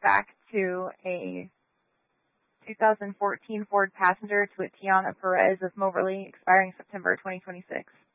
back to a 2014 Ford Passenger to a Tiana Perez of Moberly, expiring September 2026.